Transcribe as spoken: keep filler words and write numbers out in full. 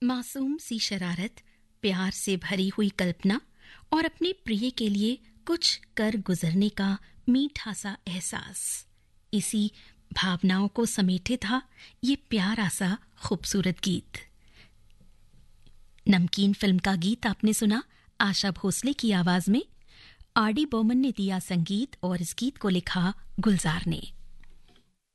मासूम सी शरारत, प्यार से भरी हुई कल्पना और अपने प्रिय के लिए कुछ कर गुजरने का मीठा सा एहसास, इसी भावनाओं को समेटे था ये प्यारा सा खूबसूरत गीत। नमकीन फिल्म का गीत आपने सुना आशा भोसले की आवाज में। आर डी बर्मन ने दिया संगीत और इस गीत को लिखा गुलजार ने।